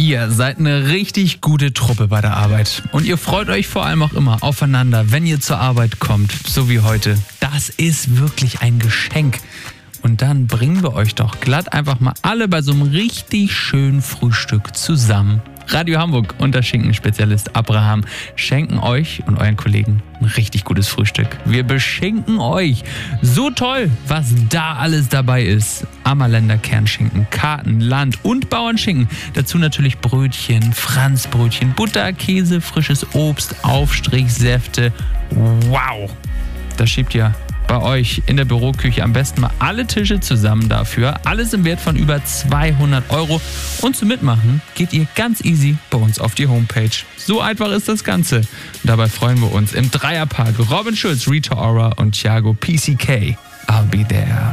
Ihr seid eine richtig gute Truppe bei der Arbeit. Und ihr freut euch vor allem auch immer aufeinander, wenn ihr zur Arbeit kommt, so wie heute. Das ist wirklich ein Geschenk. Und dann bringen wir euch doch glatt einfach mal alle bei so einem richtig schönen Frühstück zusammen. Radio Hamburg und der Schinkenspezialist Abraham schenken euch und euren Kollegen ein richtig gutes Frühstück. Wir beschenken euch. So toll, was da alles dabei ist. Ammerländer Kernschinken, Karten, Land- und Bauernschinken. Dazu natürlich Brötchen, Franzbrötchen, Butter, Käse, frisches Obst, Aufstrich, Säfte. Wow, das schiebt ja bei euch in der Büroküche am besten mal alle Tische zusammen dafür. Alles im Wert von über 200 €. Und zum Mitmachen geht ihr ganz easy bei uns auf die Homepage. So einfach ist das Ganze. Und dabei freuen wir uns im Dreierpack Robin Schulz, Rita Ora und Thiago PCK. I'll be there.